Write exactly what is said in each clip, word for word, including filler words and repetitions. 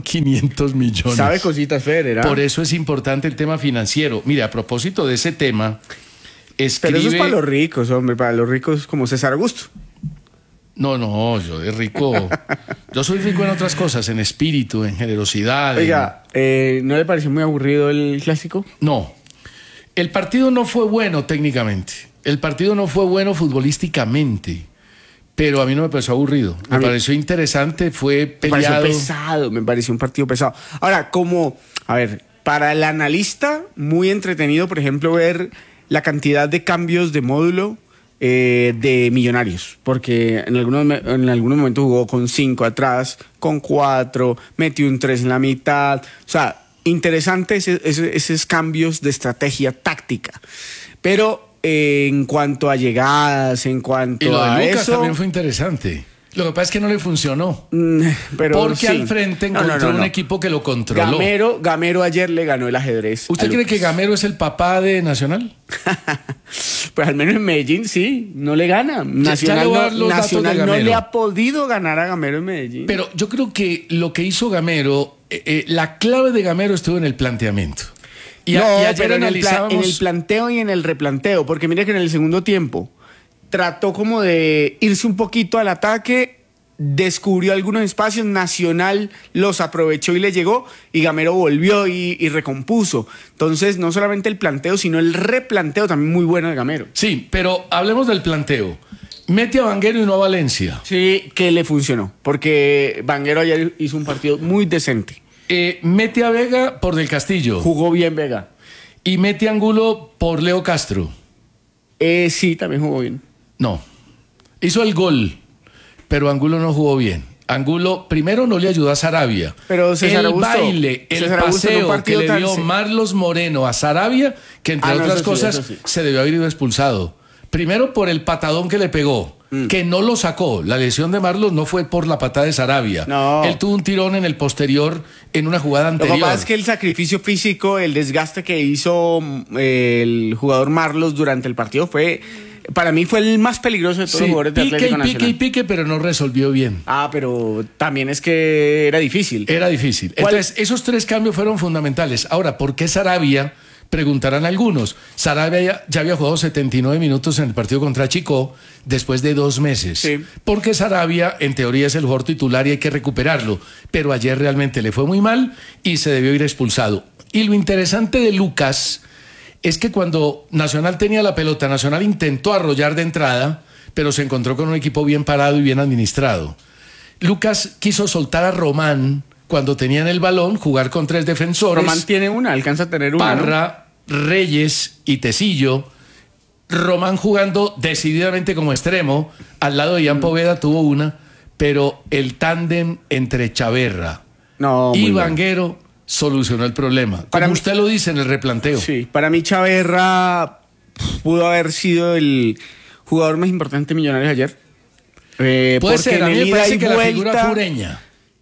con quinientos millones. Sabe cositas, Federer, ¿eh? Por eso es importante el tema financiero. Mire, a propósito de ese tema, escribe... Pero eso es para los ricos, hombre, para los ricos como César Augusto. No, no, yo de rico... Yo soy rico en otras cosas, en espíritu, en generosidad. Oiga, en... eh, ¿no le pareció muy aburrido el clásico? No. El partido no fue bueno técnicamente. El partido no fue bueno futbolísticamente. Pero a mí no me pareció aburrido. Me pareció interesante, fue peleado. Me pareció pesado, me pareció un partido pesado. Ahora, como, a ver, para el analista, muy entretenido, por ejemplo, ver la cantidad de cambios de módulo eh, de Millonarios. Porque en algunos, en algunos momentos jugó con cinco atrás, con cuatro, metió un tres en la mitad. O sea, interesante ese, ese, esos cambios de estrategia táctica. Pero... Eh, en cuanto a llegadas, en cuanto y lo de a Lucas eso también fue interesante. Lo que pasa es que no le funcionó. Mm, pero porque sí. al frente encontró no, no, no, no. un equipo que lo controló. Gamero, Gamero ayer le ganó el ajedrez. ¿Usted cree Lucas. que Gamero es el papá de Nacional? Pues al menos en Medellín sí, no le gana. Nacional, ya no, Nacional no le ha podido ganar a Gamero en Medellín. Pero yo creo que lo que hizo Gamero, eh, eh, la clave de Gamero estuvo en el planteamiento. Y, no, a, y ayer pero en, analizábamos... el en el planteo y en el replanteo, porque mire que en el segundo tiempo trató como de irse un poquito al ataque, descubrió algunos espacios, Nacional los aprovechó y le llegó, y Gamero volvió y, y recompuso. Entonces, no solamente el planteo, sino el replanteo también muy bueno de Gamero. Sí, pero hablemos del planteo. Mete a Vanguero y no a Valencia. Sí, que le funcionó, porque Vanguero ayer hizo un partido muy decente. Eh, mete a Vega por Del Castillo. Jugó bien Vega. Y mete a Angulo por Leo Castro. Eh, sí, también jugó bien. No. Hizo el gol, pero Angulo no jugó bien. Angulo primero no le ayudó a Sarabia. Pero César el Augusto, baile, el César paseo que le dio Marlos Moreno a Sarabia, que entre ah, no, otras eso cosas sí, sí. se debió haber ido expulsado. Primero por el patadón que le pegó, mm. que no lo sacó. La lesión de Marlos no fue por la patada de Sarabia. No. Él tuvo un tirón en el posterior en una jugada anterior. Lo que pasa es que el sacrificio físico, el desgaste que hizo eh, el jugador Marlos durante el partido fue... Para mí fue el más peligroso de todos sí, los jugadores de Atlético Nacional. Pique y pique y pique, pero no resolvió bien. Ah, pero también es que era difícil. Era difícil. Entonces, esos tres cambios fueron fundamentales. Ahora, ¿por qué Sarabia? Preguntarán algunos. Sarabia ya, ya había jugado setenta y nueve minutos en el partido contra Chico después de dos meses. Sí. Porque Sarabia, en teoría, es el jugador titular y hay que recuperarlo. Pero ayer realmente le fue muy mal y se debió ir expulsado. Y lo interesante de Lucas es que cuando Nacional tenía la pelota, Nacional intentó arrollar de entrada, pero se encontró con un equipo bien parado y bien administrado. Lucas quiso soltar a Román cuando tenían el balón, jugar con tres defensores. Román tiene una, alcanza a tener una. Parra, ¿no? Reyes y Tecillo. Román jugando decididamente como extremo. Al lado de Ian mm. Poveda tuvo una, pero el tándem entre Chaverra no, y Vanguero solucionó el problema. Como para usted mí, lo dice en el replanteo. Sí, para mí Chaverra pudo haber sido el jugador más importante de Millonarios ayer. Eh, Puede ser, a mí me parece que vuelta, la figura fue Ureña.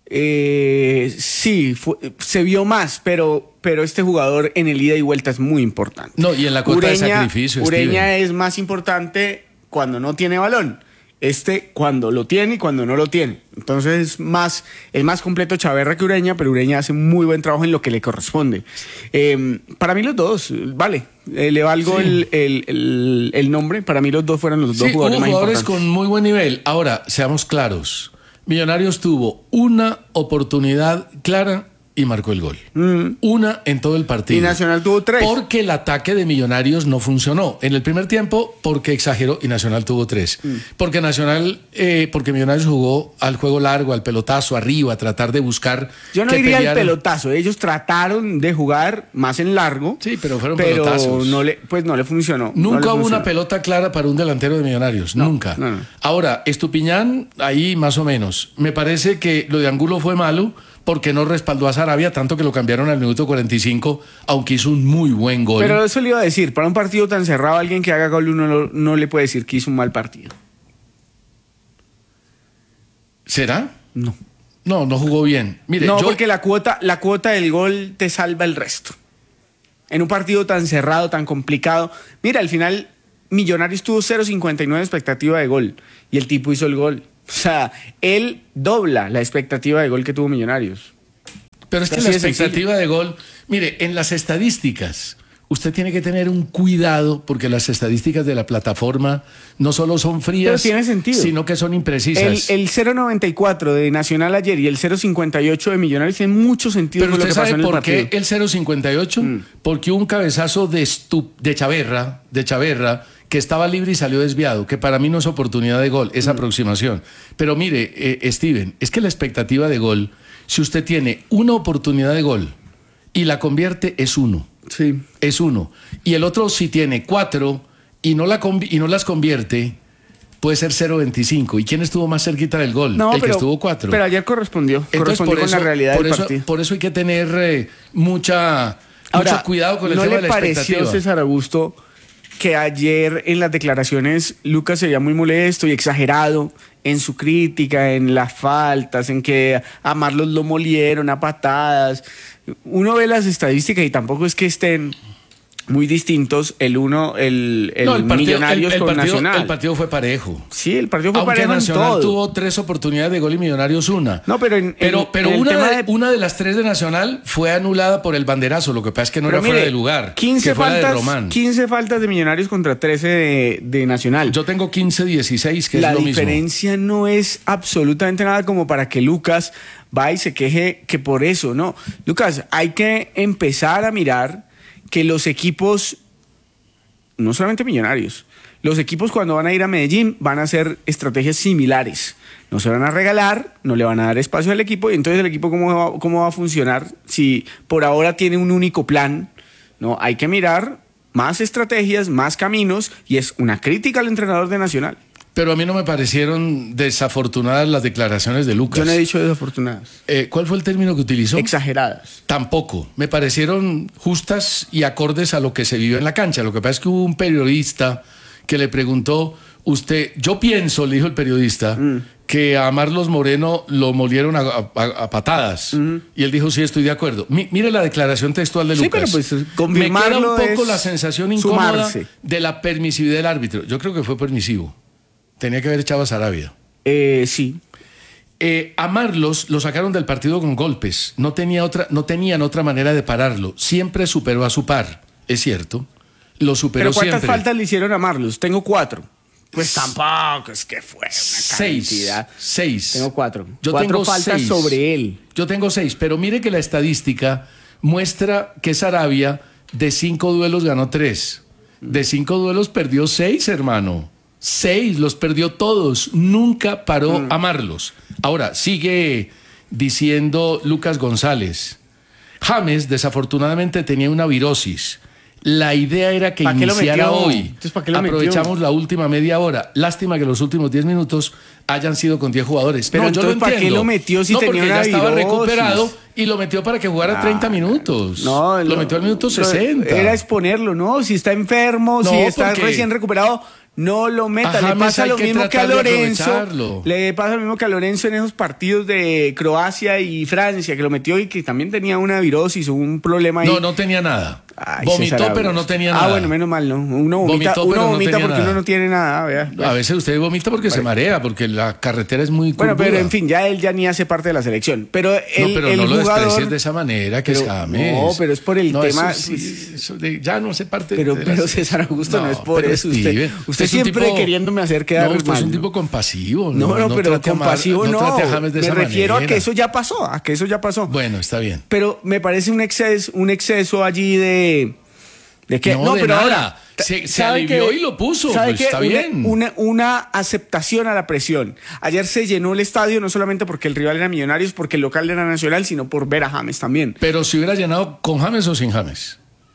Eh, sí, fue, se vio más, pero, pero este jugador en el ida y vuelta es muy importante. No, y en la cuota Ureña, de sacrificio. Ureña Steven. es más importante cuando no tiene balón. Este cuando lo tiene y cuando no lo tiene. Entonces es más, es más completo Chaverra que Ureña, pero Ureña hace muy buen trabajo en lo que le corresponde. Eh, para mí los dos, vale, eh, le valgo sí. el, el, el, el nombre. Para mí los dos fueron los dos sí, jugadores hubo más jugadores importantes. con muy buen nivel. Ahora, seamos claros. Millonarios tuvo una oportunidad clara y marcó el gol. Mm. Una en todo el partido. Y Nacional tuvo tres. Porque el ataque de Millonarios no funcionó. En el primer tiempo, porque exageró y Nacional tuvo tres. Mm. Porque Nacional, eh, porque Millonarios jugó al juego largo, al pelotazo, arriba, a tratar de buscar. Yo no que diría pelearan. el pelotazo. Ellos trataron de jugar más en largo. Sí, pero fueron pero pelotazos. No le, pues no le funcionó. Nunca no le hubo funcionó. una pelota clara para un delantero de Millonarios. No, Nunca. No, no. Ahora, Estupiñán, ahí más o menos. Me parece que lo de Angulo fue malo porque no respaldó a Sarabia, tanto que lo cambiaron al minuto cuarenta y cinco, aunque hizo un muy buen gol. Pero eso le iba a decir, para un partido tan cerrado, alguien que haga gol uno no, no le puede decir que hizo un mal partido. ¿Será? No. No, no jugó bien. Mire, no, yo... porque la cuota, la cuota del gol te salva el resto. En un partido tan cerrado, tan complicado. Mira, al final, Millonarios tuvo cero punto cincuenta y nueve expectativa de gol y el tipo hizo el gol. O sea, él dobla la expectativa de gol que tuvo Millonarios. Pero es que Así la de expectativa de gol, mire, en las estadísticas, usted tiene que tener un cuidado porque las estadísticas de la plataforma no solo son frías, Pero tiene sentido. sino que son El, imprecisas. el cero noventa y cuatro de Nacional ayer y el cero cincuenta y ocho de Millonarios tienen mucho sentido Pero con lo usted que pasó sabe en el por qué partido. el cero cincuenta y ocho, Mm. porque hubo un cabezazo de, estu- de Chaverra, de Chaverra, que estaba libre y salió desviado, que para mí no es oportunidad de gol, es Mm. aproximación. Pero mire, eh, Steven, es que la expectativa de gol, si usted tiene una oportunidad de gol y la convierte, es uno. Sí. Es uno. Y el otro, si tiene cuatro y no, la convi- y no las convierte, puede ser cero veinticinco. ¿Y quién estuvo más cerquita del gol? No, el pero, que estuvo cuatro. Pero ayer correspondió. Entonces, correspondió por con eso, la realidad por del eso, partido. por eso hay que tener eh, mucha, Ahora, mucho cuidado con el ¿no tema le de la pareció, expectativa. César Augusto, que ayer en las declaraciones Lucas se veía muy molesto y exagerado en su crítica, en las faltas, en que a Marlos lo molieron a patadas? Uno ve las estadísticas y tampoco es que estén muy distintos el uno, el, el, No, el partido, Millonarios el- el con partido- Nacional. el partido fue parejo. Sí, el partido fue Aunque parejo en Nacional todo. tuvo tres oportunidades de gol y Millonarios una. No, pero en- pero, en- pero en el una, tema de, de- una de las tres de Nacional fue anulada por el banderazo. Lo que pasa es que no Pero era mire, fuera de lugar. quince que fue la de faltas, Román. quince faltas de Millonarios contra trece de, de Nacional. Yo tengo quince dieciséis, que La es lo mismo. diferencia no es absolutamente nada como para que Lucas va y se queje que por eso, no. Lucas, hay que empezar a mirar que los equipos, no solamente Millonarios, los equipos cuando van a ir a Medellín van a hacer estrategias similares. No se van a regalar, no le van a dar espacio al equipo y entonces el equipo cómo va, cómo va a funcionar si por ahora tiene un único plan. No, hay que mirar más estrategias, más caminos y es una crítica al entrenador de Nacional. Pero a mí no me parecieron desafortunadas las declaraciones de Lucas. Yo no he dicho desafortunadas. Eh, ¿Cuál fue el término que utilizó? Exageradas. Tampoco. Me parecieron justas y acordes a lo que se vivió en la cancha. Lo que pasa es que hubo un periodista que le preguntó, usted, yo pienso, le dijo el periodista, mm. que a Marlos Moreno lo molieron a, a, a patadas. Mm. Y él dijo, sí, estoy de acuerdo. Mi, mire la declaración textual de Lucas. Sí, pero pues Me confirmarlo queda un poco es la sensación incómoda sumarse. de la permisividad del árbitro. Yo creo que fue permisivo. Tenía que haber echado a Sarabia. Eh, sí. Eh, a Marlos lo sacaron del partido con golpes. No, tenía otra, no tenían otra manera de pararlo. Siempre superó a su par, es cierto. Lo superó ¿Pero cuántas siempre. faltas le hicieron a Marlos? Tengo cuatro. Pues tampoco, es que fue una Seis. cantidad. Seis. Tengo cuatro. Yo cuatro tengo faltas seis. sobre él. Yo tengo seis, pero mire que la estadística muestra que Sarabia de cinco duelos ganó tres. De cinco duelos perdió seis, hermano. Seis, los perdió todos. Nunca paró mm. a Marlos. Ahora, sigue diciendo Lucas González. James, desafortunadamente, tenía una virosis. La idea era que iniciara hoy. Entonces, ¿para qué lo Aprovechamos metió? la última media hora. Lástima que los últimos diez minutos hayan sido con diez jugadores. Pero no, yo lo entonces, ¿para entiendo. qué lo metió si no, tenía porque una ya estaba virosis? recuperado y lo metió para que jugara Ah, treinta minutos. No, lo, lo metió al minuto sesenta. Era exponerlo, ¿no? Si está enfermo, No, si está porque- recién recuperado, no lo meta. A Le James pasa hay lo que mismo que a tratar de Lorenzo. aprovecharlo. Le pasa lo mismo que a Lorenzo en esos partidos de Croacia y Francia, que lo metió y que también tenía una virosis o un problema ahí. No, no tenía nada. Ay, Vomitó, César pero no Augusto. tenía Ah, nada. bueno, menos mal, ¿no? Uno vomita, Vomitó, uno pero no vomita tenía porque nada. uno no tiene nada. Vea. A veces usted vomita porque se marea, porque la carretera es muy Bueno, curvuda. pero en fin, ya él ya ni hace parte de la selección. Pero el, no, pero el no lo jugador... desprecies de esa manera, que Pero- es James. no, pero es por el No, tema- eso sí, eso de- ya no hace parte Pero, de la pero selección. César Augusto no, es por pero eso. Usted, Steven, usted es un siempre tipo- queriéndome hacer quedar No, usted mal. es un ¿no? tipo compasivo. No, no, pero trate a Mar- compasivo no. trate a James de Me esa refiero a manera. que eso ya pasó, a que eso ya pasó. Bueno, está bien. Pero me parece un exceso, un exceso allí de... ¿De qué? No, de pero nada. ahora... Se- se ¿sabe alivió qué? y lo puso, ¿Sabe pues, qué? está Una- bien. Una, una aceptación a la presión. Ayer se llenó el estadio no solamente porque el rival era Millonarios, porque el local era Nacional, sino por ver a James también. Pero si hubiera llenado con James o sin James.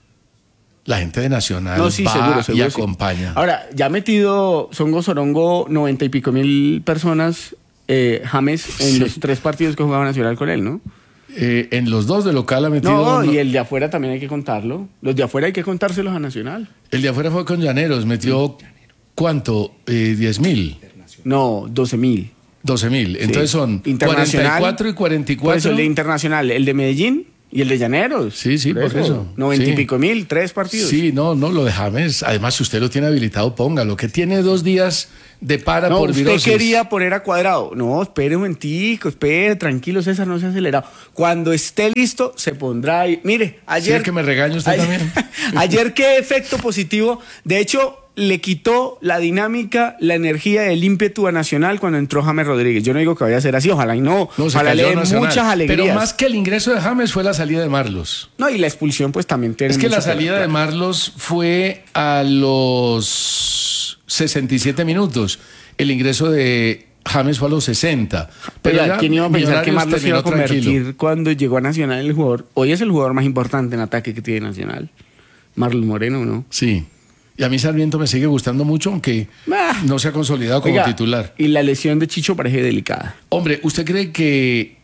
La gente de Nacional No, sí, va seguro, seguro, y sí. acompaña. Ahora, ya ha metido Songo Sorongo noventa y pico mil personas, eh, James, en Sí. los tres partidos que jugaba Nacional con él, ¿no? Eh, en los dos de local ha metido... No, no- y el de afuera también hay que contarlo. Los de afuera hay que contárselos a Nacional. el de afuera fue con Llaneros, metió ¿cuánto? Eh, diez mil, No, doce mil. doce mil. Entonces son Internacional, cuarenta y cuatro y cuarenta y Por eso cuatro. el de Internacional, el de Medellín Y el de Llaneros. Sí, sí, por, por eso. eso. Noventa sí. y pico mil, tres partidos. Sí, no, no, lo de James. Además, si usted lo tiene habilitado, póngalo. Que tiene dos días de para no, por usted virosis. quería poner a Cuadrado. No, espere un momentico, espere, tranquilo, César, no se ha acelerado. Cuando esté listo, se pondrá ahí. Mire, ayer... Sí, que me regañe usted ayer, también. Ayer, qué efecto positivo. De hecho, le quitó la dinámica, la energía, el ímpetu a Nacional cuando entró James Rodríguez. Yo no digo que vaya a ser así, ojalá y no. no ojalá le dé muchas alegrías. Pero más que el ingreso de James fue la salida de Marlos. No, y la expulsión pues también tiene Es que la salida claro. de Marlos fue a los sesenta y siete minutos. El ingreso de James fue a los sesenta. Pero Oiga, ¿quién iba a pensar que Marlos se iba a convertir tranquilo. Cuando llegó a Nacional el jugador? Hoy es el jugador más importante en ataque que tiene Nacional. Marlos Moreno, ¿no? Sí. Y a mí Sarmiento me sigue gustando mucho, aunque ah. no se ha consolidado como Oiga, titular. Y la lesión de Chicho parece delicada. Hombre, ¿usted cree que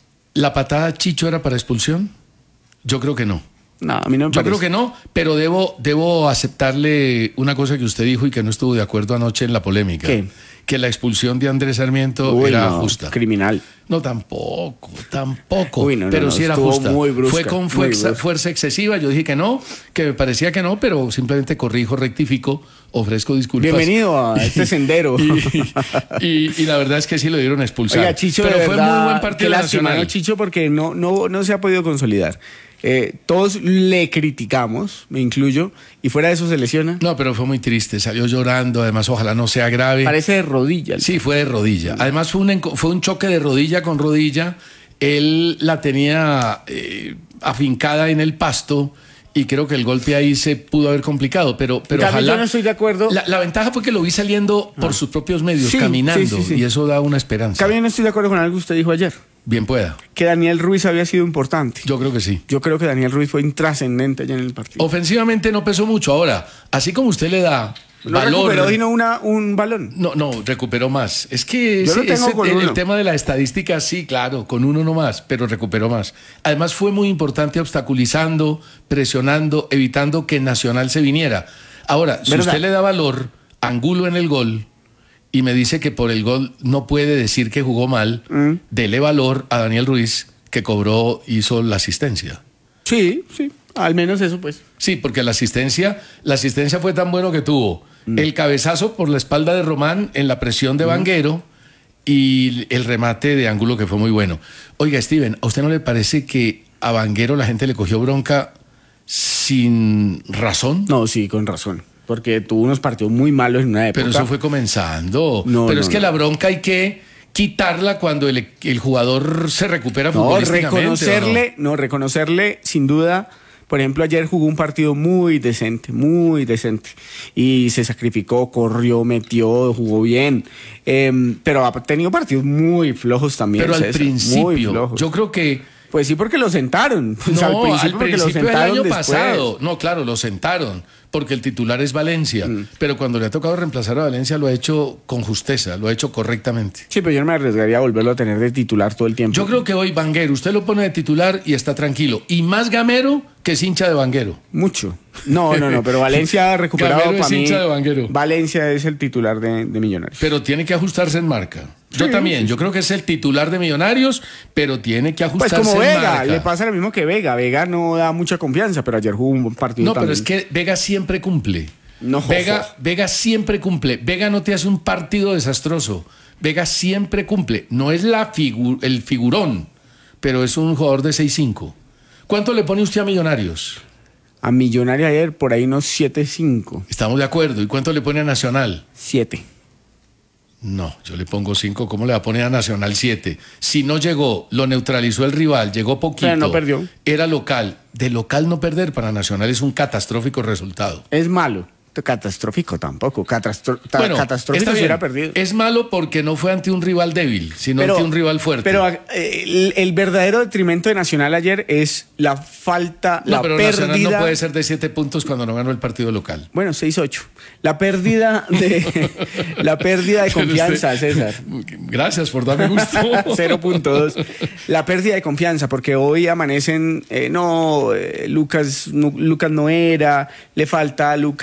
la patada a Chicho era para expulsión? Yo creo que no. No, a mí no me Yo parece. creo que no, pero debo, debo aceptarle una cosa que usted dijo y que no estuvo de acuerdo anoche en la polémica. ¿Qué? Que la expulsión de Andrés Sarmiento Uy, era no, justa. Criminal. No, tampoco, tampoco. Uy, no, no, pero no, sí era estuvo justa. muy brusca, Fue con muy fuerza, brusca. fuerza excesiva. Yo dije que no, que me parecía que no, pero simplemente corrijo, rectifico, ofrezco disculpas. Bienvenido a este sendero. y, y, y la verdad es que sí lo dieron a expulsar. Oiga, Chicho, pero de fue verdad, muy buen partido qué lástima, nacional. ¿no, Chicho? Porque no, no, no se ha podido consolidar. Eh, todos le criticamos, me incluyo, y fuera de eso se lesiona. No, pero fue muy triste, salió llorando, además ojalá no sea grave. Parece de rodilla. Sí, fue de rodilla. Además fue un, enco- fue un choque de rodilla con rodilla. Él la tenía eh, afincada en el pasto y creo que el golpe ahí se pudo haber complicado, pero, pero También ojalá... yo no estoy de acuerdo. La, la ventaja fue que lo vi saliendo por sus propios medios, Sí, caminando, sí, sí, sí. y eso da una esperanza. También no estoy de acuerdo con algo que usted dijo ayer, Bien pueda. que Daniel Ruiz había sido importante. Yo creo que sí. Yo creo que Daniel Ruiz fue intrascendente allá en el partido. Ofensivamente no pesó mucho. Ahora, así como usted le da No valor... recuperó sino una, un balón. No, no, recuperó más. Es que Yo ese- lo tengo ese- con el, uno. el tema de la estadística, sí, claro, con uno no más, pero recuperó más. Además fue muy importante obstaculizando, presionando, evitando que Nacional se viniera. Ahora, si ¿Verdad? usted le da valor, Angulo en el gol, y me dice que por el gol no puede decir que jugó mal, Mm. dele valor a Daniel Ruiz, que cobró, hizo la asistencia. Sí, sí, al menos eso pues. Sí, porque la asistencia, la asistencia fue tan bueno que tuvo el cabezazo por la espalda de Román en la presión de Vanguero y el remate de Ángulo que fue muy bueno. Oiga, Steven, ¿a usted no le parece que a Vanguero la gente le cogió bronca sin razón? No, sí, con razón. Porque tuvo unos partidos muy malos en una época. Pero eso fue comenzando. No, Pero no, es que no. la bronca hay que quitarla cuando el, el jugador se recupera No, futbolísticamente. ¿o no? reconocerle, no, reconocerle, sin duda. Por ejemplo, ayer jugó un partido muy decente, muy decente. Y se sacrificó, corrió, metió, jugó bien. Eh, pero ha tenido partidos muy flojos también. Pero al César, muy principio, flojos. yo creo que Pues sí, porque lo sentaron. Pues no, al principio, al porque lo principio del sentaron año después. pasado. No, claro, lo sentaron, porque el titular es Valencia. Pero cuando le ha tocado reemplazar a Valencia, lo ha hecho con justeza, lo ha hecho correctamente. Sí, pero yo no me arriesgaría a volverlo a tener de titular todo el tiempo. Yo creo que hoy Vanguero, usted lo pone de titular y está tranquilo. Y más gamero que es hincha de Vanguero. Mucho. No, no, no, pero Valencia ha recuperado Gamero es para mí. hincha de Vanguero. Valencia es el titular de, de Millonarios. Pero tiene que ajustarse en marca. Yo Sí, también, sí, yo creo que es el titular de Millonarios, pero tiene que Pues ajustarse como en Vega, marca. le pasa lo mismo que Vega. Vega no da mucha confianza, pero ayer jugó un buen partido No, pero también. es que Vega siempre cumple. No, Vega, jo, jo. Vega siempre cumple. Vega no te hace un partido desastroso. Vega siempre cumple. No es la figu- el figurón, pero es un jugador de seis cinco. ¿Cuánto le pone usted a Millonarios? A Millonario ayer por ahí unos siete cinco. Estamos de acuerdo. ¿Y cuánto le pone a Nacional? siete. No, yo le pongo cinco. ¿Cómo le va a poner a Nacional siete? Si no llegó, lo neutralizó el rival, llegó poquito. Pero no perdió. Era local. De local no perder para Nacional es un catastrófico resultado. Es malo. Catastrófico tampoco. Catastro ta- Bueno, catastrófico está si hubiera bien. perdido. Es malo porque no fue ante un rival débil, sino ante un rival fuerte. Pero eh, el, el verdadero detrimento de Nacional ayer es la falta, no, la pero pérdida. Nacional no puede ser de siete puntos cuando no ganó el partido local. Bueno, seis ocho. La pérdida de la pérdida de Pero confianza, usted- César. Gracias por darme gusto. cero punto dos. La pérdida de confianza, porque hoy amanecen, eh, no, eh, Lucas, no, Lucas no era, le falta a Lucas eh,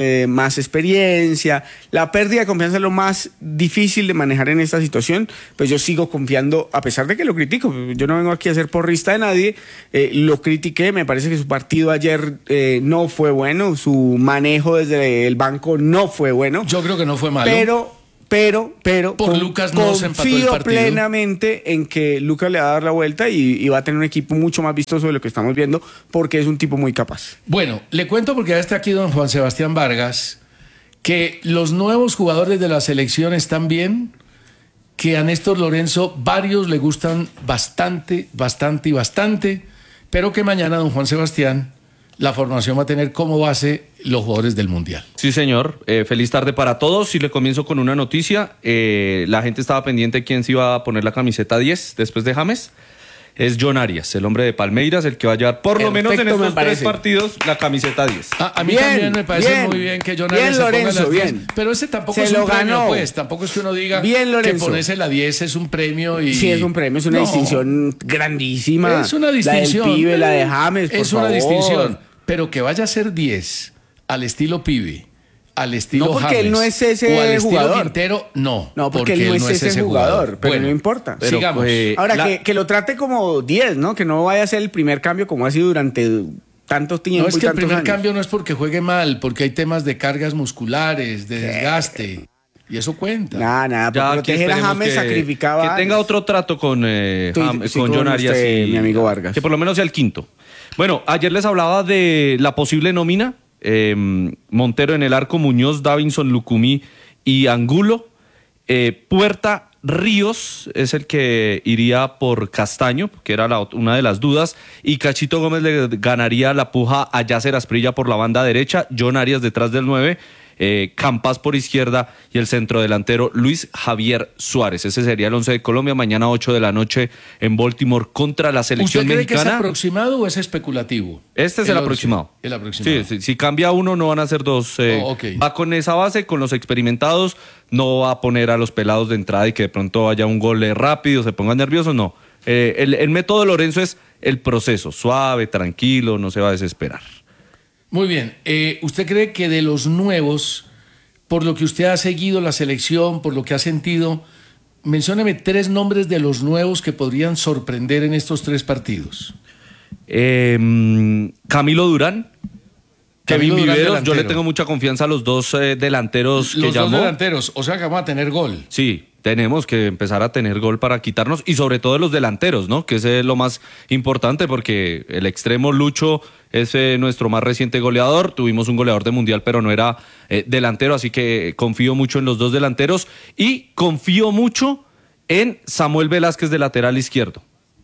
Eh, más experiencia. La pérdida de confianza es lo más difícil de manejar en esta situación, pues yo sigo confiando, a pesar de que lo critico. Yo no vengo aquí a ser porrista de nadie, eh, lo critiqué, me parece que su partido ayer eh, no fue bueno, su manejo desde el banco no fue bueno. Yo creo que no fue malo. Pero... Pero, pero, por con, Lucas no se empató el confío partido. plenamente en que Lucas le va a dar la vuelta y, y va a tener un equipo mucho más vistoso de lo que estamos viendo, porque es un tipo muy capaz. Bueno, le cuento porque ya está aquí don Juan Sebastián Vargas, que los nuevos jugadores de la selección están bien, que a Néstor Lorenzo varios le gustan bastante, bastante y bastante, pero que mañana don Juan Sebastián la formación va a tener como base los jugadores del Mundial. Sí, señor. Eh, feliz tarde para todos. Y le comienzo con una noticia. Eh, la gente estaba pendiente de quién se iba a poner la camiseta diez después de James. Es John Arias, el hombre de Palmeiras, el que va a llevar por lo menos en estos tres partidos la camiseta diez. Ah, a mí bien, también me parece bien, muy bien que John bien, Arias se Lorenzo, ponga las diez, bien. pero ese tampoco Se es lo un premio, ganó. pues. Tampoco es que uno diga Bien, Lorenzo. que ponerse la diez es un premio y... Sí, es un premio, es una No, distinción grandísima. es una distinción. La del pibe, la de James, por Es una favor. distinción, pero que vaya a ser diez al estilo pibe, al estilo No, porque James, él no es ese o al estilo jugador. Quintero, no. No, porque, él no es ese jugador, pero Bueno, no importa. Pero, sigamos. pues, Ahora, la- que, que lo trate como diez, ¿no? Que no vaya a ser el primer cambio como ha sido durante tanto tiempo No, es y que el tantos primer años. cambio no es porque juegue mal, porque hay temas de cargas musculares, de desgaste, y eso cuenta. Nada, nada, Ya por aquí proteger a esperemos James que- sacrificaba. Que tenga otro trato con, eh, Estoy- Jam- sí, con con John Arias usted, y mi amigo Vargas. que por lo menos sea el quinto. Bueno, ayer les hablaba de la posible nómina. eh, Montero en el arco, Muñoz, Davinson, Lucumí y Angulo. Eh, Puerta, Ríos es el que iría por Castaño, que era la ot- una de las dudas, y Cachito Gómez le ganaría la puja a Yasser Asprilla por la banda derecha, John Arias detrás del nueve, eh, Campas por izquierda y el centro delantero Luis Javier Suárez. Ese sería el once de Colombia, mañana ocho de la noche en Baltimore contra la selección ¿Usted cree que es mexicana. aproximado o es especulativo? Este es el, once, aproximado. El aproximado. Sí, sí, si cambia uno no van a ser dos. eh, Oh, ok. Va con esa base, con los experimentados, no va a poner a los pelados de entrada y que de pronto haya un gol eh, rápido, se pongan nerviosos, no. Eh, el, el método de Lorenzo es el proceso, suave, tranquilo, no se va a desesperar. Muy bien. Eh, ¿Usted cree que de los nuevos, por lo que usted ha seguido la selección, por lo que ha sentido, mencióneme tres nombres de los nuevos que podrían sorprender en estos tres partidos? Eh, Camilo Durán, Kevin Camilo Durán, Viveros, yo delantero. le tengo mucha confianza a los dos eh, delanteros que Los dos llamó. delanteros, o sea que vamos a tener gol. Sí, tenemos que empezar a tener gol para quitarnos y sobre todo de los delanteros, ¿no? Que ese es lo más importante porque el extremo Lucho es eh, nuestro más reciente goleador. Tuvimos un goleador de mundial, pero no era eh, delantero, así que confío mucho en los dos delanteros y confío mucho en Samuel Velázquez de lateral izquierdo.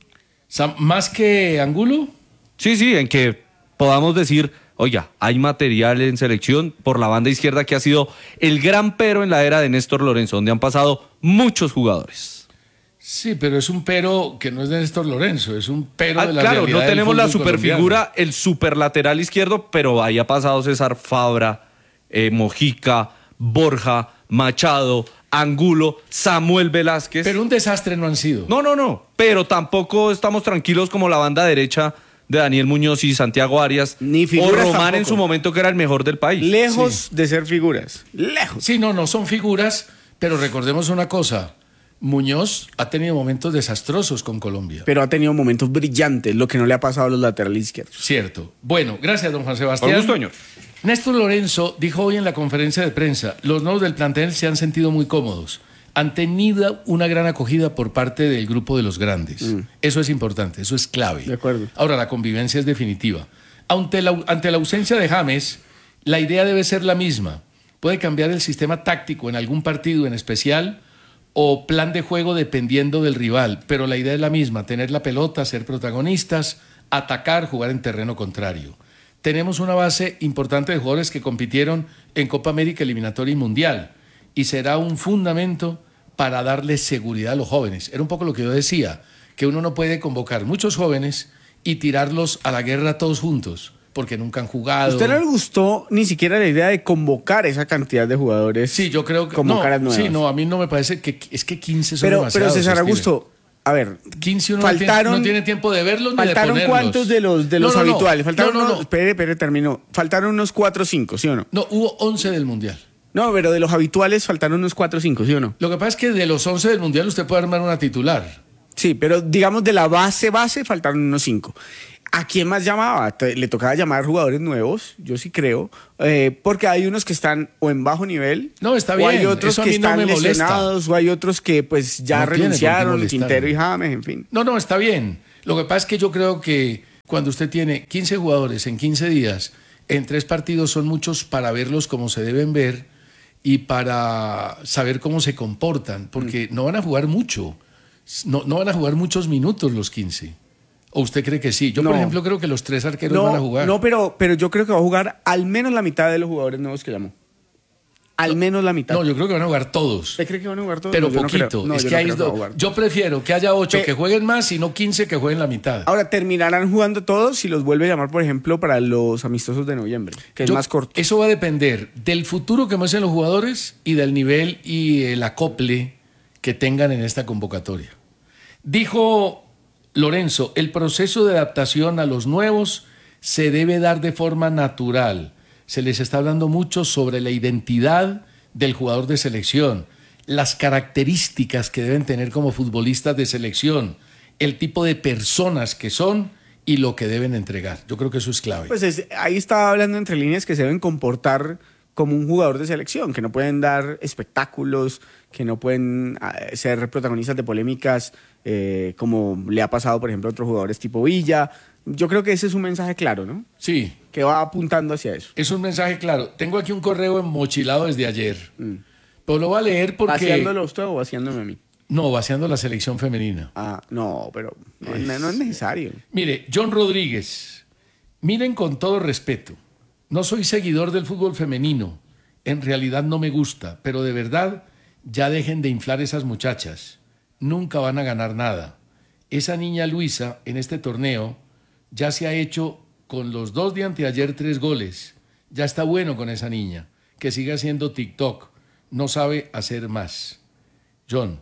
Sam- ¿Más que Angulo? Sí, sí, en que podamos decir, oiga, hay material en selección por la banda izquierda que ha sido el gran pero en la era de Néstor Lorenzo, donde han pasado muchos jugadores. Sí, pero es un pero que no es de Néstor Lorenzo, es un pero Ah, de la claro, realidad no del tenemos la fútbol superfigura, el superlateral izquierdo, pero ahí ha pasado César Fabra, eh, Mojica, Borja, Machado, Angulo, Samuel Velázquez. Pero un desastre no han sido. No, no, no, pero tampoco estamos tranquilos como la banda derecha de Daniel Muñoz y Santiago Arias, Ni o figuras Román en tampoco. su momento que era el mejor del país. Lejos de ser figuras. Lejos. Sí, no, no son figuras, pero recordemos una cosa. Muñoz ha tenido momentos desastrosos con Colombia. Pero ha tenido momentos brillantes, lo que no le ha pasado a los laterales izquierdos. Cierto. Bueno, gracias, don Juan Sebastián. Con gusto, señor. Néstor Lorenzo dijo hoy en la conferencia de prensa, los nuevos del plantel se han sentido muy cómodos. Han tenido una gran acogida por parte del grupo de los grandes. Mm. Eso es importante, eso es clave. De acuerdo. Ahora, la convivencia es definitiva. Ante la, ante la ausencia de James, la idea debe ser la misma. Puede cambiar el sistema táctico en algún partido en especial o plan de juego dependiendo del rival, pero la idea es la misma, tener la pelota, ser protagonistas, atacar, jugar en terreno contrario. Tenemos una base importante de jugadores que compitieron en Copa América, eliminatoria y mundial, y será un fundamento para darle seguridad a los jóvenes. Era un poco lo que yo decía, que uno no puede convocar muchos jóvenes y tirarlos a la guerra todos juntos, porque nunca han jugado. ¿A usted no le gustó ni siquiera la idea de convocar esa cantidad de jugadores? Sí, yo creo que como no, caras nuevas. sí, no, a mí no me parece que es que quince son Pero, demasiados. pero César Steven. Augusto, A ver, quince uno faltaron, no, tiene, no tiene tiempo de verlos ni de ¿faltaron ponerlos. cuántos de los, de los no, no, habituales? No, Faltaron no, no, unos, no. Espere, espere, terminó. Faltaron unos cuatro o cinco, ¿sí o no? No, hubo once del Mundial. No, pero de los habituales faltaron unos cuatro o cinco, ¿sí o no? Lo que pasa es que de los once del Mundial usted puede armar una titular. Sí, pero digamos de la base, base, faltaron unos cinco. ¿A quién más llamaba? Le tocaba llamar jugadores nuevos, yo sí creo, eh, porque hay unos que están o en bajo nivel, no, está o bien. hay otros Eso a que mí no están me molesta. lesionados, o hay otros que pues ya No tiene por qué renunciaron, molestarme. Quintero y James, en fin. No, no, está bien. Lo que pasa es que yo creo que cuando usted tiene quince jugadores en quince días, en tres partidos son muchos para verlos como se deben ver y para saber cómo se comportan, porque mm. no van a jugar mucho, no, no van a jugar muchos minutos los quince. ¿O usted cree que sí? Yo, no. por ejemplo, creo que los tres arqueros no, van a jugar. No, pero, pero yo creo que va a jugar al menos la mitad de los jugadores nuevos que llamó. Al no, menos la mitad. No, yo creo que van a jugar todos. ¿Usted cree que van a jugar todos? Pero no, poquito. No no, es yo que no hay creo que do... va a jugar. Yo prefiero que haya ocho Pe... que jueguen más y no quince que jueguen la mitad. Ahora, terminarán jugando todos si los vuelve a llamar, por ejemplo, para los amistosos de noviembre, que yo, es más corto. Eso va a depender del futuro que muestren los jugadores y del nivel y el acople que tengan en esta convocatoria. Dijo Lorenzo, el proceso de adaptación a los nuevos se debe dar de forma natural. Se les está hablando mucho sobre la identidad del jugador de selección, las características que deben tener como futbolistas de selección, el tipo de personas que son y lo que deben entregar. Yo creo que eso es clave. Pues es, ahí estaba hablando entre líneas que se deben comportar como un jugador de selección, que no pueden dar espectáculos, que no pueden uh, ser protagonistas de polémicas eh, como le ha pasado, por ejemplo, a otros jugadores tipo Villa. Yo creo que ese es un mensaje claro, ¿no? Sí. Que va apuntando hacia eso. Es un mensaje claro. Tengo aquí un correo enmochilado desde ayer. Mm. Pero lo voy a leer porque... ¿Vaciándolo usted o vaciándome a mí? No, vaciando la selección femenina. Ah, no, pero no es, no es necesario. Mire, John Rodríguez, miren con todo respeto, no soy seguidor del fútbol femenino, en realidad no me gusta, pero de verdad ya dejen de inflar esas muchachas, nunca van a ganar nada. Esa niña Luisa en este torneo ya se ha hecho con los dos de anteayer tres goles, ya está bueno con esa niña, que siga haciendo TikTok, no sabe hacer más. John,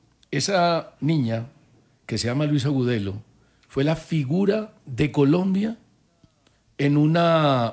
esa niña que se llama Luisa Agudelo fue la figura de Colombia en una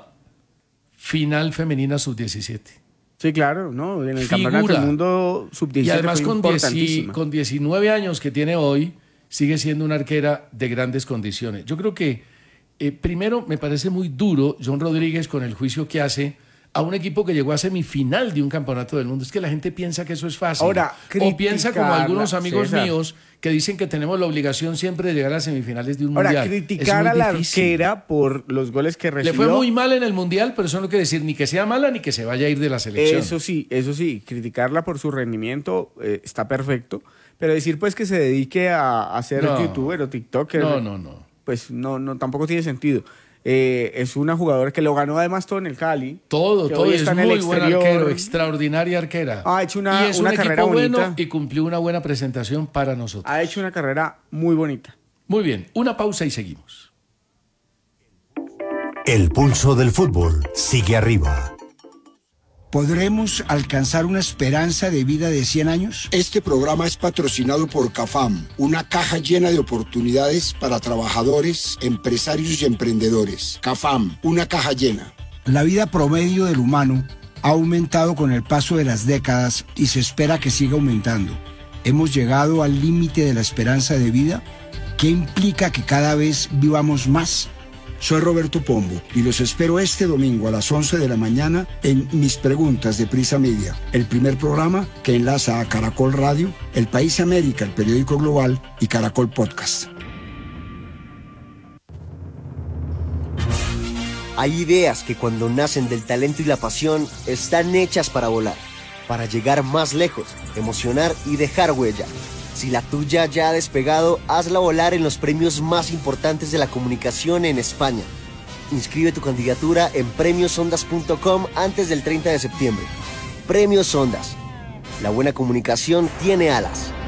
final femenina sub diecisiete. Sí, claro, ¿no? En el Figura. Campeonato del Mundo sub diecisiete. Y además fue con, importantísima. con diecinueve años que tiene hoy, sigue siendo una arquera de grandes condiciones. Yo creo que, eh, primero, me parece muy duro John Rodríguez con el juicio que hace a un equipo que llegó a semifinal de un campeonato del mundo. Es que la gente piensa que eso es fácil. Ahora, o piensa como algunos amigos César. míos que dicen que tenemos la obligación siempre de llegar a las semifinales de un Ahora, mundial. criticar a la arquera por los goles que recibió. Le fue muy mal en el mundial, pero eso no quiere decir ni que sea mala ni que se vaya a ir de la selección. Eso sí, eso sí, criticarla por su rendimiento eh, está perfecto, pero decir pues que se dedique a, a ser No. youtuber o tiktoker, No, no, no. pues no, no, tampoco tiene sentido. Eh, es una jugadora que lo ganó además todo en el Cali. Todo, que todo. hoy Es está en el muy buen exterior. arquero, extraordinaria arquera. Ha hecho una- y es una un carrera equipo bueno bonita. y cumplió una buena presentación para nosotros. Ha hecho una carrera muy bonita. Muy bien, una pausa y seguimos. El pulso del fútbol sigue arriba. ¿Podremos alcanzar una esperanza de vida de cien años? Este programa es patrocinado por CAFAM, una caja llena de oportunidades para trabajadores, empresarios y emprendedores. CAFAM, una caja llena. La vida promedio del humano ha aumentado con el paso de las décadas y se espera que siga aumentando. ¿Hemos llegado al límite de la esperanza de vida? ¿Qué implica que cada vez vivamos más? Soy Roberto Pombo y los espero este domingo a las once de la mañana en Mis Preguntas de Prisa Media, el primer programa que enlaza a Caracol Radio, El País América, el periódico global y Caracol Podcast. Hay ideas que cuando nacen del talento y la pasión están hechas para volar, para llegar más lejos, emocionar y dejar huella. Si la tuya ya ha despegado, hazla volar en los premios más importantes de la comunicación en España. Inscribe tu candidatura en premios ondas punto com antes del treinta de septiembre. Premios Ondas. La buena comunicación tiene alas.